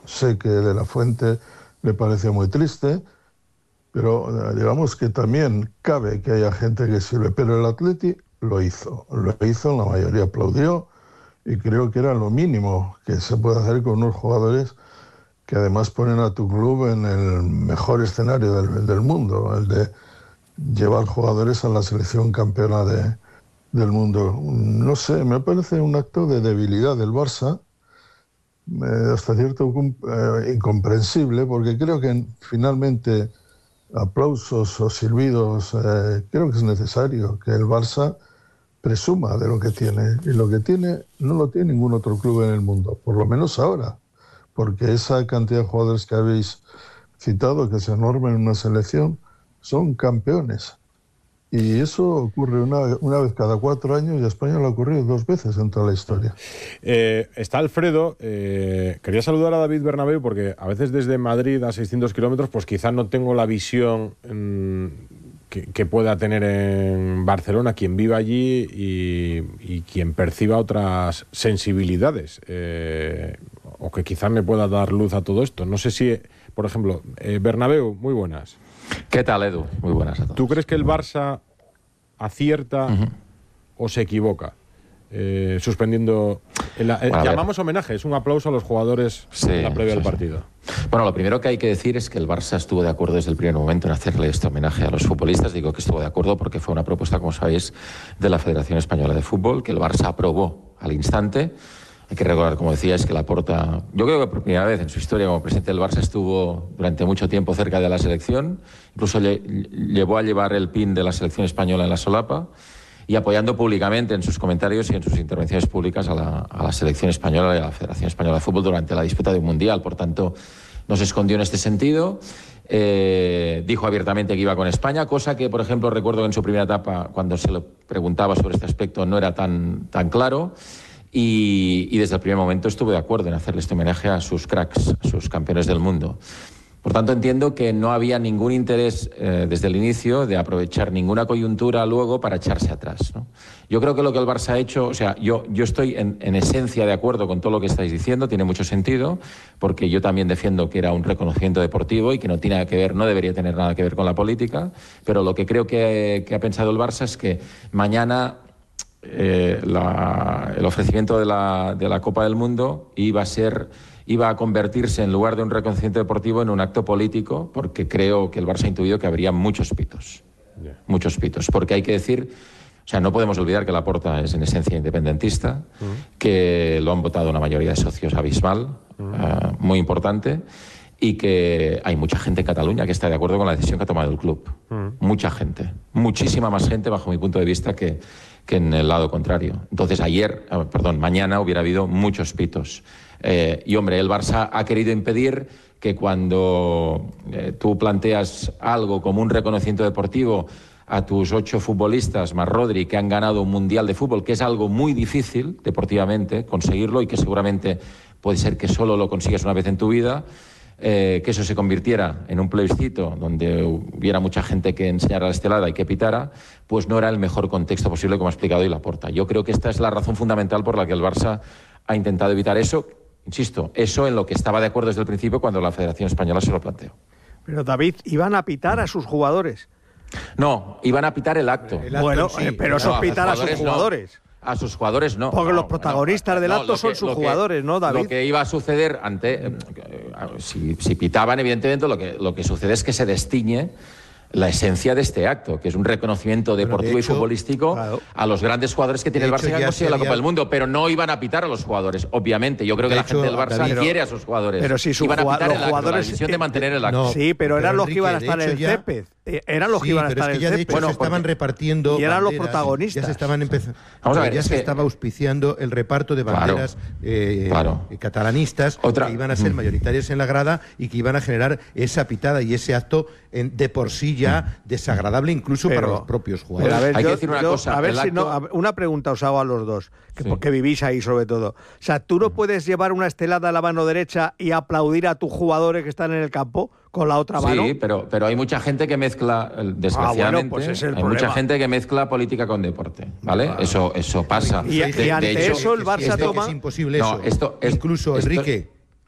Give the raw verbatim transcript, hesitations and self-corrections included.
sé que De la Fuente le parece muy triste, pero digamos que también cabe que haya gente que sirve. Pero el Atleti lo hizo, lo hizo, la mayoría aplaudió, y creo que era lo mínimo que se puede hacer con unos jugadores que además ponen a tu club en el mejor escenario del, del mundo, el de llevar jugadores a la selección campeona de, del mundo. No sé, me parece un acto de debilidad del Barça, eh, hasta cierto punto eh, incomprensible, porque creo que finalmente aplausos o silbidos, eh, creo que es necesario que el Barça presuma de lo que tiene, y lo que tiene no lo tiene ningún otro club en el mundo, por lo menos ahora, porque esa cantidad de jugadores que habéis citado, que es enorme en una selección, son campeones. Y eso ocurre una, una vez cada cuatro años, y a España lo ha ocurrido dos veces en toda la historia. Eh, está Alfredo. Eh, quería saludar a David Bernabéu porque a veces desde Madrid a seiscientos kilómetros, pues quizás no tengo la visión mmm, que, que pueda tener en Barcelona quien viva allí y, y quien perciba otras sensibilidades. Eh, o que quizás me pueda dar luz a todo esto. No sé si, por ejemplo, eh, Bernabéu, muy buenas. ¿Qué tal, Edu? Muy buenas a todos. ¿Tú crees que el Barça acierta uh-huh. o se equivoca eh, suspendiendo? El, el, bueno, llamamos homenaje, es un aplauso a los jugadores sí, en la previa sí, del partido. Sí. Bueno, lo primero que hay que decir es que el Barça estuvo de acuerdo desde el primer momento en hacerle este homenaje a los futbolistas. Digo que estuvo de acuerdo porque fue una propuesta, como sabéis, de la Federación Española de Fútbol, que el Barça aprobó al instante. Hay que recordar, como decía, es que Laporta, yo creo que por primera vez en su historia como presidente del Barça estuvo durante mucho tiempo cerca de la selección, incluso lle, llevó a llevar el pin de la selección española en la solapa y apoyando públicamente en sus comentarios y en sus intervenciones públicas a la, a la selección española y a la Federación Española de Fútbol durante la disputa de un mundial. Por tanto, no se escondió en este sentido. Eh, dijo abiertamente que iba con España, cosa que, por ejemplo, recuerdo que en su primera etapa, cuando se le preguntaba sobre este aspecto, no era tan, tan claro. Y, y desde el primer momento estuve de acuerdo en hacerle este homenaje a sus cracks, a sus campeones del mundo. Por tanto, entiendo que no había ningún interés eh, desde el inicio de aprovechar ninguna coyuntura luego para echarse atrás, ¿no? Yo creo que lo que el Barça ha hecho, o sea, yo, yo estoy en, en esencia de acuerdo con todo lo que estáis diciendo, tiene mucho sentido, porque yo también defiendo que era un reconocimiento deportivo y que no tiene nada que ver, no debería tener nada que ver con la política, pero lo que creo que, que ha pensado el Barça es que mañana Eh, la, el ofrecimiento de la, de la Copa del Mundo iba a ser, iba a convertirse, en lugar de un reconocimiento deportivo, en un acto político, porque creo que el Barça ha intuido que habría muchos pitos, yeah. muchos pitos, porque hay que decir, o sea, no podemos olvidar que Laporta es en esencia independentista, uh-huh. que lo han votado una mayoría de socios abismal, uh-huh. uh, muy importante, y que hay mucha gente en Cataluña que está de acuerdo con la decisión que ha tomado el club. Uh-huh. Mucha gente, muchísima más gente, bajo mi punto de vista, que que en el lado contrario. Entonces ayer, perdón, mañana hubiera habido muchos pitos. Eh, y hombre, el Barça ha querido impedir que cuando eh, tú planteas algo como un reconocimiento deportivo a tus ocho futbolistas, más Rodri, que han ganado un mundial de fútbol, que es algo muy difícil deportivamente conseguirlo y que seguramente puede ser que solo lo consigues una vez en tu vida, Eh, que eso se convirtiera en un plebiscito donde hubiera mucha gente que enseñara la estelada y que pitara, pues no era el mejor contexto posible, como ha explicado hoy Laporta. Yo creo que esta es la razón fundamental por la que el Barça ha intentado evitar eso. Insisto, eso en lo que estaba de acuerdo desde el principio cuando la Federación Española se lo planteó. Pero David, ¿iban a pitar a sus jugadores? No, iban a pitar el acto. El acto bueno, sí, pero eso es pitar a sus jugadores. No. A sus jugadores no. Porque no, los protagonistas no, del acto no, son que, sus jugadores, que, ¿no, David? Lo que iba a suceder ante... Eh, si, si pitaban, evidentemente, lo que, lo que sucede es que se destiñe la esencia de este acto, que es un reconocimiento deportivo de hecho, y futbolístico claro. a los grandes jugadores que tiene el Barça que han conseguido la Copa del Mundo, pero no iban a pitar a los jugadores, obviamente. Yo creo que de la hecho, gente del Barça David, quiere a sus jugadores. Pero si su iban a pitar los el jugadores, acto, la decisión de mantener el acto. No, sí, pero, pero eran los Enrique, que iban a estar en el césped. Eran los sí, que iban a pero estar es que en ya el de hecho bueno, se estaban porque... repartiendo y eran banderas, los protagonistas. Ya se estaban empezando. Vamos a ver, ya es se que... estaba auspiciando el reparto de banderas claro, eh, claro. catalanistas Otra... que iban a ser mayoritarias en la grada y que iban a generar esa pitada y ese acto en, de por sí ya desagradable incluso pero, para los propios jugadores. A ver, Hay yo, que decir una yo, cosa. A ver si acto... no, a ver, una pregunta os hago a los dos, que sí. porque vivís ahí sobre todo. O sea, ¿tú no puedes llevar una estelada a la mano derecha y aplaudir a tus jugadores que están en el campo con la otra mano? Sí, pero, pero hay mucha gente que mezcla, desgraciadamente, ah, bueno, pues es el hay problema. Mucha gente que mezcla política con deporte, ¿vale? Claro. Eso, eso pasa. Y, de, y ante de hecho, eso el Barça esto toma... Es imposible no, eso. esto, es, Incluso, esto, Enrique...